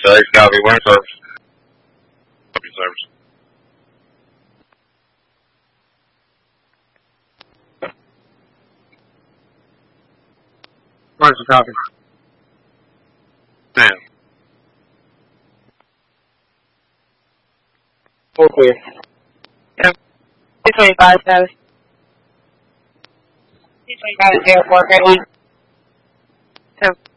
Today's copy, wind service. Copy service. Where's the copy? Man. Full clear. Yep. 225 South. 225 is airport, right one. So.